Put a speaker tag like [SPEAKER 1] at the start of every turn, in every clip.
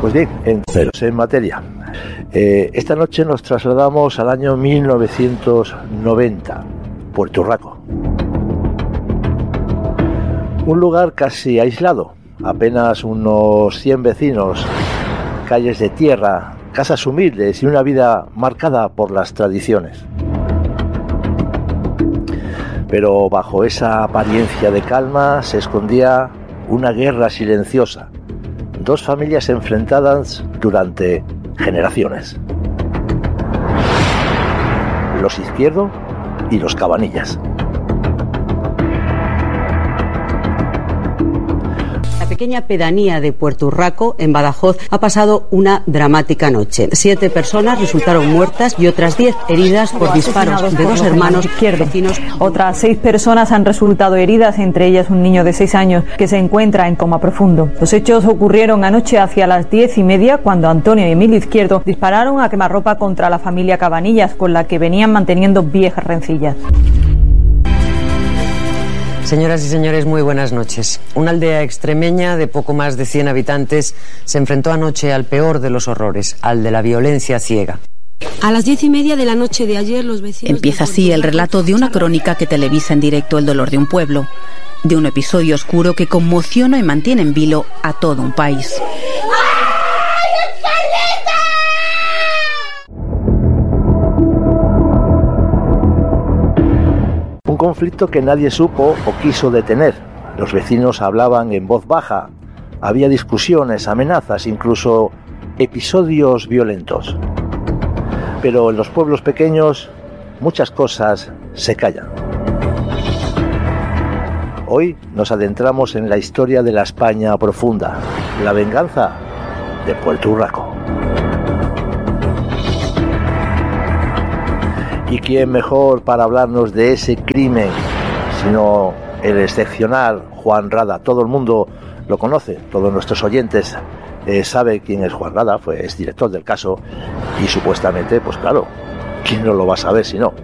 [SPEAKER 1] Pues bien, en materia. Esta noche nos trasladamos al año 1990, Puerto Urraco. Un lugar casi aislado, apenas unos 100 vecinos, calles de tierra, casas humildes y una vida marcada por las tradiciones. Pero bajo esa apariencia de calma se escondía una guerra silenciosa. Dos familias enfrentadas durante generaciones. Los Izquierdo y los Cabanillas.
[SPEAKER 2] La pequeña pedanía de Puerto Urraco, en Badajoz, ha pasado una dramática noche. 7 personas resultaron muertas y otras 10 heridas por disparos de 2 hermanos vecinos.
[SPEAKER 3] Otras 6 personas han resultado heridas, entre ellas un niño de 6 años que se encuentra en coma profundo. Los hechos ocurrieron anoche hacia las 10:30, cuando Antonio y Emilio Izquierdo dispararon a quemarropa contra la familia Cabanillas, con la que venían manteniendo viejas rencillas.
[SPEAKER 4] Señoras y señores, muy buenas noches. Una aldea extremeña de poco más de 100 habitantes se enfrentó anoche al peor de los horrores, al de la violencia ciega.
[SPEAKER 5] A las 10:30 de la noche de ayer, los vecinos...
[SPEAKER 6] Empieza así el relato de una crónica que televisa en directo el dolor de un pueblo, de un episodio oscuro que conmociona y mantiene en vilo a todo un país.
[SPEAKER 1] Un conflicto que nadie supo o quiso detener. Los vecinos hablaban en voz baja, había discusiones, amenazas, incluso episodios violentos. Pero en los pueblos pequeños muchas cosas se callan. Hoy nos adentramos en la historia de la España profunda, la venganza de Puerto Urraco. ¿Y quién mejor para hablarnos de ese crimen sino el excepcional Juan Rada? Todo el mundo lo conoce, todos nuestros oyentes sabe quién es Juan Rada, es director del caso y supuestamente, pues claro, ¿quién no lo va a saber si no?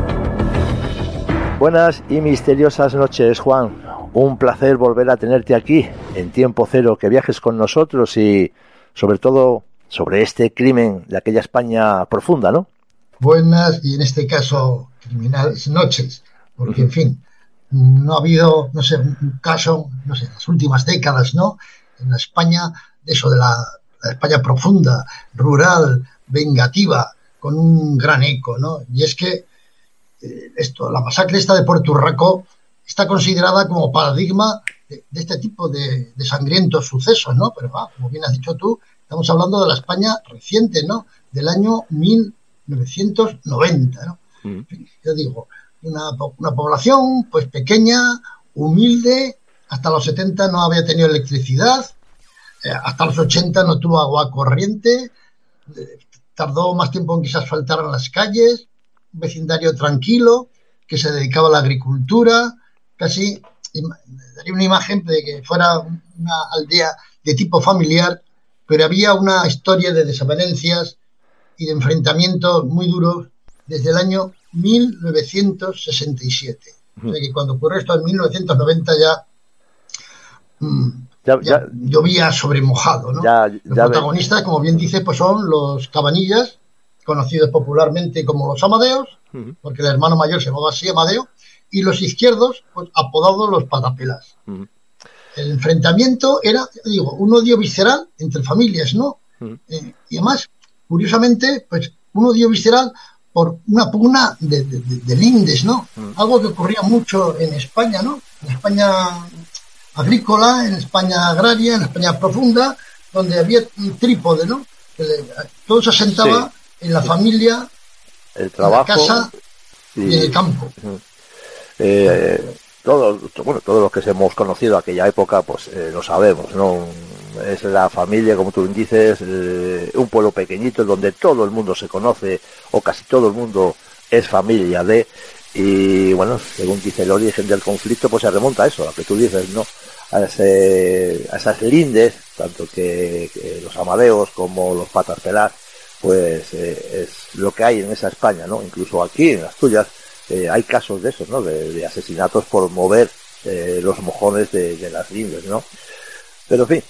[SPEAKER 1] Buenas y misteriosas noches, Juan. Un placer volver a tenerte aquí en Tiempo Cero, que viajes con nosotros y sobre todo sobre este crimen de aquella España profunda, ¿no?
[SPEAKER 7] Buenas y en este caso criminales noches, porque en fin, no ha habido, un caso, en las últimas décadas, ¿no? En la España, de eso de la España profunda, rural, vengativa, con un gran eco, ¿no? Y es que la masacre esta de Puerto Urraco está considerada como paradigma de este tipo de sangrientos sucesos, ¿no? Pero como bien has dicho tú, estamos hablando de la España reciente, ¿no? Del año 1990, ¿no? Yo digo, una población pues pequeña, humilde, hasta los 70 no había tenido electricidad, hasta los 80 no tuvo agua corriente, tardó más tiempo en que se asfaltaran las calles, un vecindario tranquilo, que se dedicaba a la agricultura, casi daría una imagen de que fuera una aldea de tipo familiar, pero había una historia de desavenencias y de enfrentamientos muy duros desde el año 1967. O sea que cuando ocurrió esto en 1990 ya llovía sobre mojado, ¿no? Los protagonistas, como bien dice, pues son los Cabanillas, conocidos popularmente como los Amadeos, porque el hermano mayor se llamaba así, Amadeo, y los Izquierdos, pues apodados los Patapelas. El enfrentamiento era, un odio visceral entre familias, ¿no? Y además, curiosamente, pues un odio visceral por una pugna de lindes, ¿no? Algo que ocurría mucho en España, ¿no? En España agrícola, en España agraria, en España profunda, donde había un trípode, ¿no? Todo se asentaba en la familia,
[SPEAKER 1] el trabajo,
[SPEAKER 7] en la casa y en el campo.
[SPEAKER 1] Todos los que hemos conocido aquella época, pues lo sabemos, ¿no? Es la familia, como tú dices, un pueblo pequeñito donde todo el mundo se conoce, o casi todo el mundo es familia de, y bueno, según dice el origen del conflicto, pues se remonta a eso, a lo que tú dices, ¿no? A esas lindes, tanto que los Amadeos como los Patapelas, pues es lo que hay en esa España, ¿no? Incluso aquí en Asturias hay casos de esos, ¿no? De asesinatos por mover los mojones de las lindes, ¿no? Pero en fin,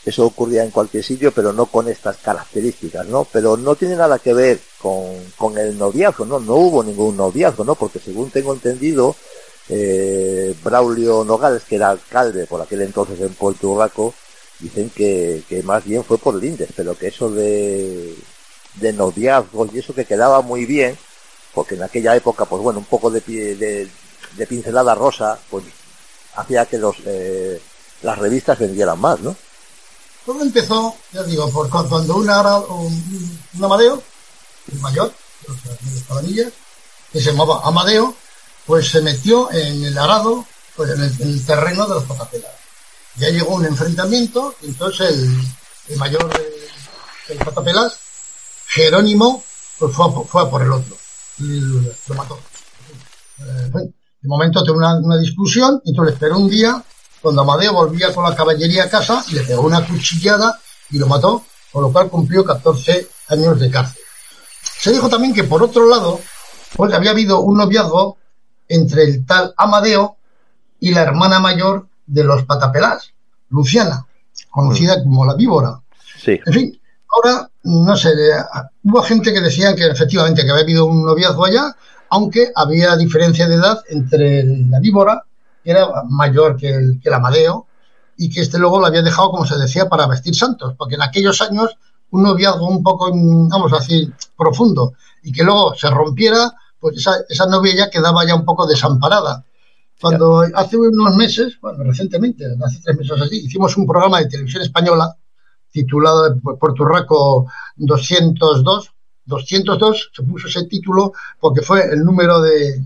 [SPEAKER 1] eso ocurría en cualquier sitio, pero no con estas características, ¿no? Pero no tiene nada que ver con el noviazgo, ¿no? No hubo ningún noviazgo, ¿no? Porque según tengo entendido, Braulio Nogales, que era alcalde por aquel entonces en Puerto Urraco, dicen que más bien fue por lindes, pero que eso de noviazgos y eso que quedaba muy bien, porque en aquella época, pues bueno, un poco de pincelada rosa, pues hacía que las revistas vendieran más, ¿no?
[SPEAKER 7] Todo empezó, ya digo, por cuando un Amadeo, el mayor, de las Cabanillas, que se llamaba Amadeo, pues se metió en el arado, pues en el terreno de los Patapelas. Ya llegó un enfrentamiento, y entonces el mayor del Patapelas, Jerónimo, pues fue a por el otro y lo mató. De momento tuvo una discusión, y entonces esperó un día cuando Amadeo volvía con la caballería a casa y le pegó una cuchillada y lo mató, con lo cual cumplió 14 años de cárcel. Se dijo también que por otro lado, pues había habido un noviazgo entre el tal Amadeo y la hermana mayor de los Patapelás, Luciana, conocida como la Víbora.
[SPEAKER 1] Sí.
[SPEAKER 7] En fin, ahora, no sé, hubo gente que decía que efectivamente que había habido un noviazgo allá, aunque había diferencia de edad entre la Víbora, que era mayor que el Amadeo, y que luego lo había dejado, como se decía, para vestir santos, porque en aquellos años un noviazgo un poco, vamos a decir, profundo, y que luego se rompiera, pues esa novia ya quedaba ya un poco desamparada. Cuando hace unos meses, bueno, recientemente, hace 3 meses así, hicimos un programa de televisión española titulado Puerto Urraco 202, se puso ese título porque fue el número de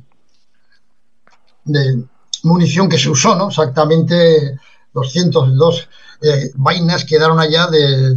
[SPEAKER 7] munición que se usó, ¿no? Exactamente 202 vainas quedaron allá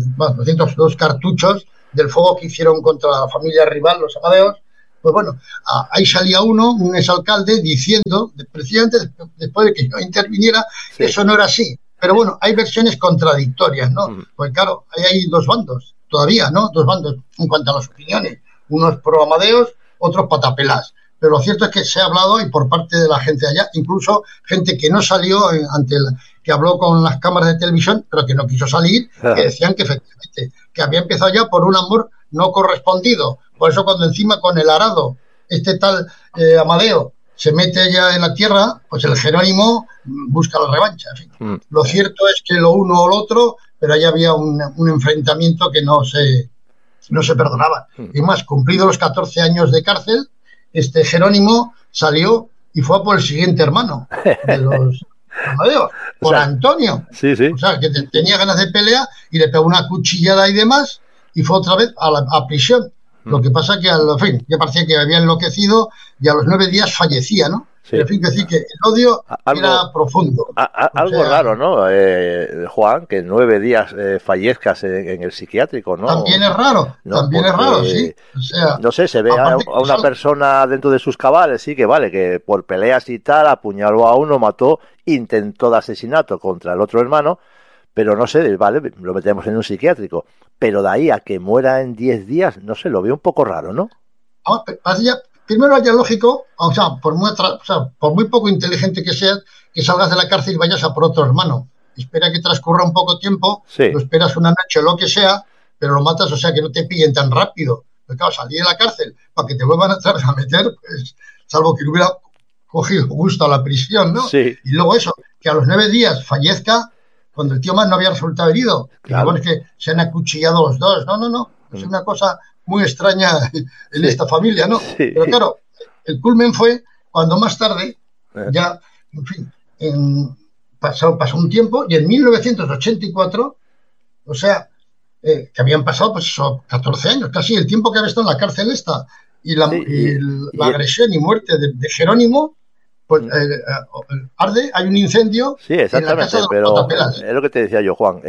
[SPEAKER 7] 202 cartuchos del fuego que hicieron contra la familia rival, los Amadeos. Pues bueno, ahí salía un exalcalde diciendo, precisamente después de que yo interviniera, que eso no era así. Pero bueno, hay versiones contradictorias, ¿no? Pues claro, hay 2 bandos, todavía, ¿no? 2 bandos en cuanto a las opiniones. Unos pro Amadeos, otros Patapelás. Pero lo cierto es que se ha hablado, y por parte de la gente allá, incluso gente que no salió que habló con las cámaras de televisión, pero que no quiso salir, que decían que efectivamente, que había empezado ya por un amor no correspondido. Por eso cuando encima con el arado, tal Amadeo se mete ya en la tierra, pues el Jerónimo busca la revancha. En fin. Lo cierto es que lo uno o lo otro, pero ahí había un enfrentamiento que no se perdonaba. Y más, cumplidos los 14 años de cárcel, Jerónimo salió y fue a por el siguiente hermano de los Amadeos, por Antonio.
[SPEAKER 1] Sí.
[SPEAKER 7] O sea, que tenía ganas de pelea y le pegó una cuchillada y demás, y fue otra vez a prisión. Lo que pasa que, al fin, ya parecía que había enloquecido y a los 9 días fallecía, ¿no? Sí. En fin, que decir que el odio era profundo.
[SPEAKER 1] Algo raro, ¿no, Juan? Que 9 días fallezcas en el psiquiátrico, ¿no?
[SPEAKER 7] También es raro, ¿no? Es raro, sí. O sea,
[SPEAKER 1] no sé, se ve a una persona dentro de sus cabales, sí, que vale, que por peleas y tal, apuñaló a uno, mató, intentó de asesinato contra el otro hermano, pero no sé, vale, lo metemos en un psiquiátrico. Pero de ahí a que muera en 10 días, no sé, lo veo un poco raro, ¿no?
[SPEAKER 7] Primero haya lógico, o sea, por muy poco inteligente que seas, que salgas de la cárcel y vayas a por otro hermano. Espera que transcurra un poco tiempo, lo esperas una noche o lo que sea, pero lo matas, o sea, que no te pillen tan rápido. Porque claro, salir de la cárcel para que te vuelvan a meter, pues, salvo que le hubiera cogido gusto a la prisión, ¿no?
[SPEAKER 1] Sí.
[SPEAKER 7] Y luego eso, que a los 9 días fallezca cuando el tío más no había resultado herido. Claro. Y bueno, es que se han acuchillado los dos. No. Es una cosa muy extraña en esta familia, ¿no? Sí. Pero claro, el culmen fue cuando más tarde, ya, en fin, pasó un tiempo, y en 1984, o sea, que habían pasado pues 14 años, casi el tiempo que había estado en la cárcel y la agresión y muerte de Jerónimo, pues arde, hay un incendio.
[SPEAKER 1] Sí, exactamente,
[SPEAKER 7] en la casa de
[SPEAKER 1] pero
[SPEAKER 7] Patapelas.
[SPEAKER 1] Es lo que te decía yo, Juan.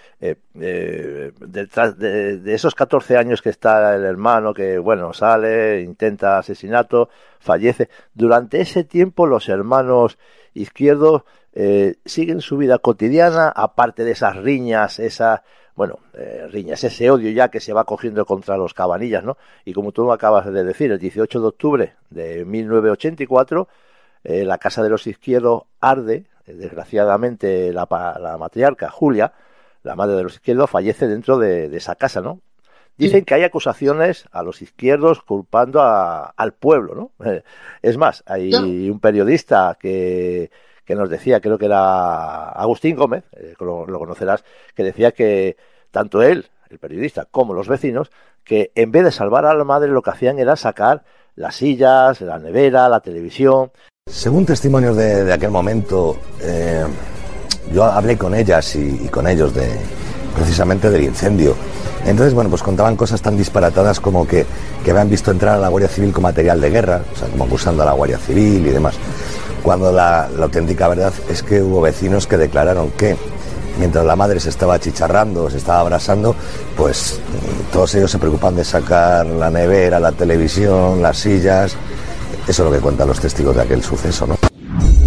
[SPEAKER 1] Detrás de esos 14 años que está el hermano, que bueno, sale, intenta asesinato, fallece. Durante ese tiempo los hermanos Izquierdo siguen su vida cotidiana, aparte de esas riñas, riñas, ese odio ya que se va cogiendo contra los Cabanillas, ¿no? Y como tú acabas de decir, el 18 de octubre de 1984, la casa de los Izquierdo arde. Desgraciadamente la matriarca Julia la madre de los Izquierdos, fallece dentro de esa casa, ¿no? Dicen que hay acusaciones a los izquierdos culpando al pueblo, ¿no? Es más, hay un periodista que nos decía, creo que era Agustín Gómez, lo conocerás, que decía que tanto él, el periodista, como los vecinos, que en vez de salvar a la madre lo que hacían era sacar las sillas, la nevera, la televisión.
[SPEAKER 8] Según testimonios de aquel momento, yo hablé con ellas y con ellos precisamente del incendio. Entonces, bueno, pues contaban cosas tan disparatadas como que habían visto entrar a la Guardia Civil con material de guerra, o sea, como acusando a la Guardia Civil y demás. Cuando la auténtica verdad es que hubo vecinos que declararon que mientras la madre se estaba achicharrando, se estaba abrasando, pues todos ellos se preocupan de sacar la nevera, la televisión, las sillas. Eso es lo que cuentan los testigos de aquel suceso, ¿no?